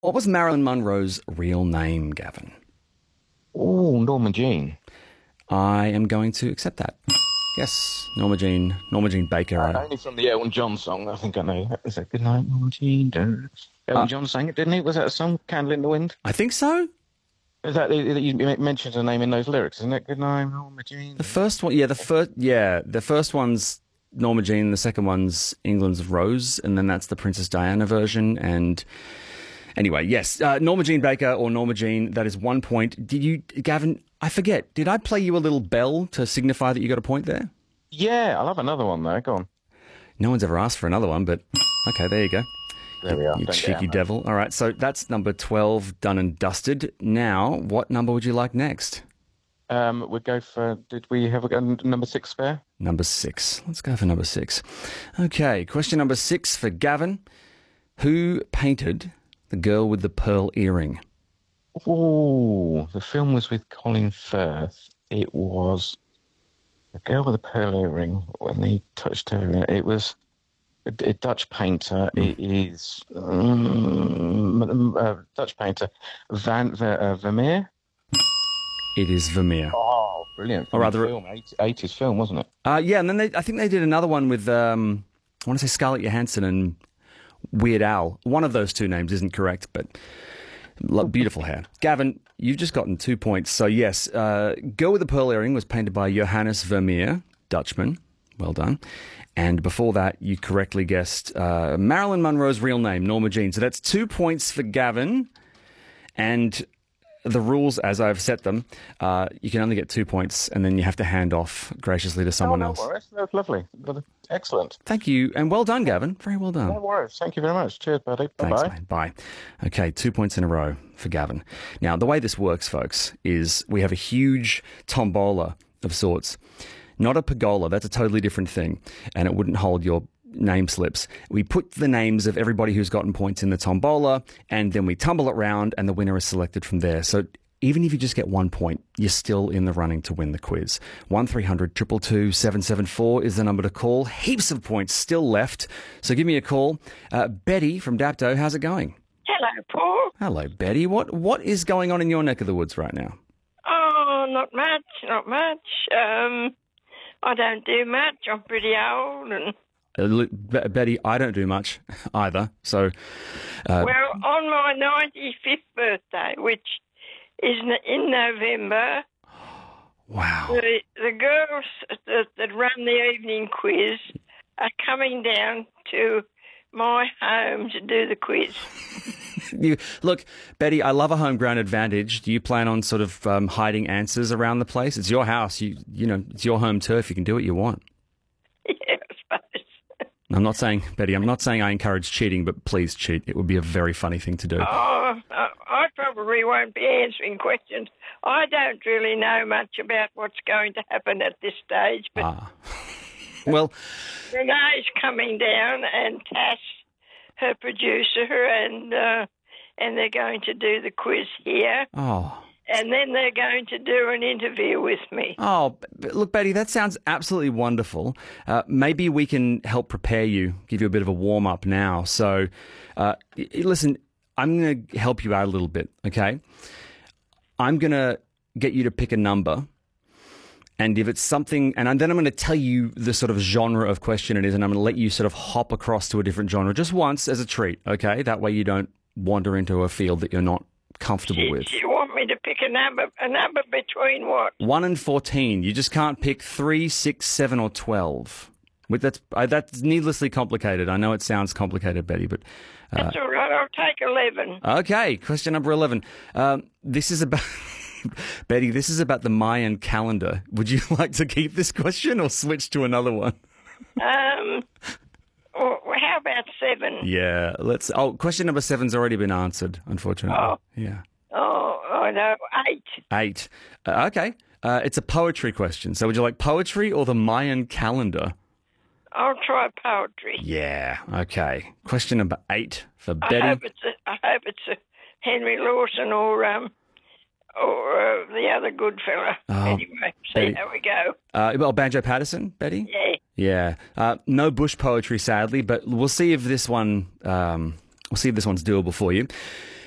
What was Marilyn Monroe's real name, Gavin? Oh, Norma Jean. I am going to accept that. Yes, Norma Jean Baker. Only from the Elton John song, I think I know that. Was that Good Night, Norma Jean? Elton John sang it, didn't he? Was that a song, Candle in the Wind? I think so. Is that you mentioned her name in those lyrics, isn't it? Good night, Norma Jean. The first one, the first one's Norma Jean, the second one's England's Rose, and then that's the Princess Diana version. And anyway, yes, Norma Jean Baker or Norma Jean, that is 1 point. Did you, Gavin, I forget, did I play you a little bell to signify that you got a point there? Yeah, I'll have another one there. Go on. No one's ever asked for another one, but okay, there you go. There we are. You cheeky devil. All right, so that's number 12 done and dusted. Now, what number would you like next? We'd go for, did we have a number 6 spare? Number 6. Let's go for number 6. Okay, question number 6 for Gavin. Who painted The Girl with the Pearl Earring? Oh, the film was with Colin Firth. It was The Girl with the Pearl Earring. When he touched her, it was a Dutch painter. It is Dutch painter Vermeer. It is Vermeer. Oh, brilliant! Or rather, film, 80s film, wasn't it? Yeah, and then I think they did another one with I want to say Scarlett Johansson and Weird Al. One of those two names isn't correct, but beautiful hair. Gavin, you've just gotten 2 points. So yes, Girl with the Pearl Earring was painted by Johannes Vermeer, Dutchman. Well done. And before that, you correctly guessed Marilyn Monroe's real name, Norma Jean. So that's 2 points for Gavin. And the rules, as I've set them, you can only get 2 points, and then you have to hand off graciously to someone else. No worries. That's lovely. Excellent. Thank you, and well done, Gavin. Very well done. No worries. Thank you very much. Cheers, buddy. Bye-bye. Thanks, mate. Bye. Okay, 2 points in a row for Gavin. Now, the way this works, folks, is we have a huge tombola of sorts. Not a pergola. That's a totally different thing, and it wouldn't hold your name slips. We put the names of everybody who's gotten points in the tombola, and then we tumble it round, and the winner is selected from there. So even if you just get 1 point, you're still in the running to win the quiz. 1300 222 774 is the number to call. Heaps of points still left, so give me a call. Betty from Dapto, how's it going? Hello, Paul. Hello, Betty. What is going on in your neck of the woods right now? Oh, not much. I don't do much. I'm pretty old and... Betty, I don't do much either. So, well, on my 95th birthday, which is in November, wow, the girls that run the evening quiz are coming down to my home to do the quiz. Look, Betty, I love a home ground advantage. Do you plan on sort of hiding answers around the place? It's your house. You know, it's your home turf. You can do what you want. Yeah, I suppose. I'm not saying, Betty, I encourage cheating, but please cheat. It would be a very funny thing to do. Oh, I probably won't be answering questions. I don't really know much about what's going to happen at this stage, but well, Renee's coming down and Tash, her producer, and they're going to do the quiz here. Oh. And then they're going to do an interview with me. Oh, look, Betty, that sounds absolutely wonderful. Maybe we can help prepare you, give you a bit of a warm-up now. So, listen, I'm going to help you out a little bit, okay? I'm going to get you to pick a number, and if it's something... And then I'm going to tell you the sort of genre of question it is, and I'm going to let you sort of hop across to a different genre just once as a treat, okay? That way you don't wander into a field that you're not comfortable with. Do you want me to pick a number between what? 1 and 14. You just can't pick 3, 6, 7, or 12. That's needlessly complicated. I know it sounds complicated, Betty, but... That's all right. I'll take 11. Okay, question number 11. This is about... Betty, this is about the Mayan calendar. Would you like to keep this question or switch to another one? Well, how about 7? Yeah, let's... Oh, question number 7's already been answered, unfortunately. Oh. Yeah. Oh, no, 8. 8. Okay. It's a poetry question. So would you like poetry or the Mayan calendar? I'll try poetry. Yeah, okay. Question number 8 for Betty. I hope it's a Henry Lawson or the other good fella. Anyway, see how we go. Well, Banjo Patterson, Betty? Yeah. Yeah. No bush poetry, sadly, but we'll see if this one, we'll see if this one's doable for you.